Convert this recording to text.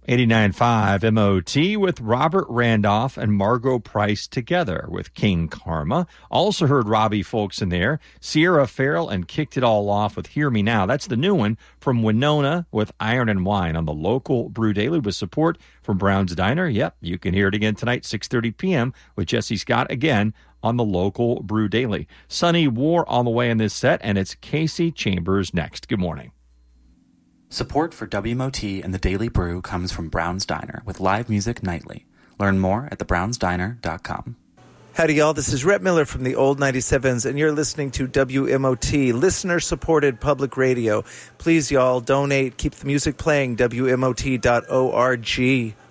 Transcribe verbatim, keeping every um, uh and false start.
eighty-nine point five M O T with Robert Randolph and Margot Price together with King Karma. Also heard Robbie Folks in there. Sierra Farrell and Kicked It All Off with Hear Me Now. That's the new one from Winona with Iron and Wine on the local Brew Daily with support from Brown's Diner. Yep, you can hear it again tonight, six thirty p.m. with Jesse Scott again on the local Brew Daily. Sunny War on the way in this set, and it's Casey Chambers next. Good morning. Support for W M O T and the Daily Brew comes from Brown's Diner with live music nightly. Learn more at the browns diner dot com. Howdy, y'all. This is Rhett Miller from the Old ninety-sevens, and you're listening to W M O T, listener-supported public radio. Please, y'all, donate. Keep the music playing, W M O T dot org.